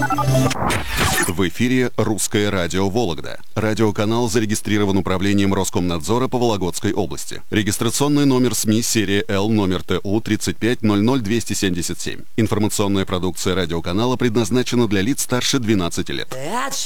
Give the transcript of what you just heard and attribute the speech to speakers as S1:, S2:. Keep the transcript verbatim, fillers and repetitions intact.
S1: В эфире «Русское радио Вологда». Радиоканал зарегистрирован управлением Роскомнадзора по Вологодской области. Регистрационный номер СМИ серия Л номер Т У тридцать пять ноль ноль двести семьдесят семь. Информационная продукция радиоканала предназначена для лиц старше двенадцати лет.